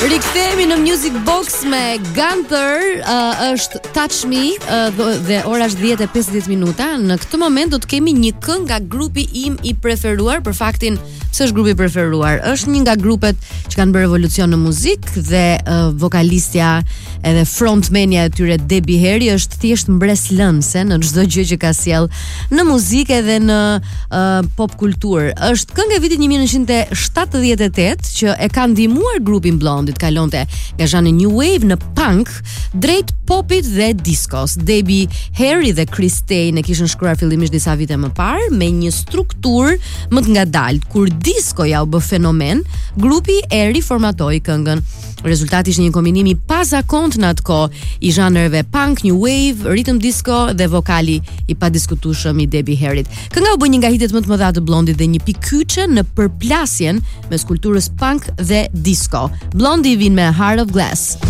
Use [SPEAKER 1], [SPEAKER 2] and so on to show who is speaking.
[SPEAKER 1] Rikthehemi në Music Box me Gunther, është Touch Me, dhe ora është 10:50 minuta. Në këtë moment do të kemi një këngë nga grupi im i preferuar, për faktin pse është grupi i preferuar. Është një nga grupet që kanë bërë revolucion në muzikë dhe vokalistja edhe frontmania e tyre Debbie Harry është thjesht mbreslënëse në çdo gjë që ka sjell në muzikë dhe në pop kulturë. Është këngë e vitit 1978 që e ka ndihmuar grupin Blondie kalonte nga zhani New Wave në punk drejt popit dhe diskos. Debbie Harry dhe Chris Stein e kishin shkruar fillimisht disa vite më parë me një strukturë më të ngadalt. Kur diskoja u bë fenomen, grupi e riformatoi këngën. Rezultati ishte një kombinim i pazakontë në atë kohë i zhanreve punk, new wave, rhythm disco dhe vokali i padiskutueshëm i Debbie Harryt. Kënga u bë një nga hitet më të mëdha të Blondie dhe një pikë në përplasjen mes kulturës punk dhe disco. Blondie vin me Heart of Glass.